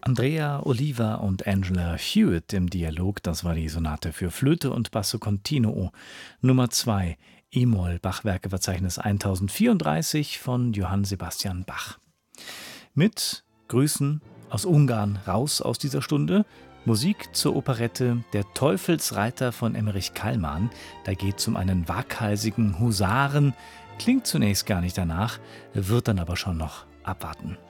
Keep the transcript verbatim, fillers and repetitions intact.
Andrea Oliva und Angela Hewitt im Dialog, das war die Sonate für Flöte und Basso Continuo Nummer zwei, E-Moll, Bachwerkeverzeichnis tausendvierunddreißig von Johann Sebastian Bach. Mit Grüßen aus Ungarn raus aus dieser Stunde. Musik zur Operette Der Teufelsreiter von Emmerich Kallmann. Da geht es um einen waghalsigen Husaren. Klingt zunächst gar nicht danach, wird dann aber schon noch abwarten.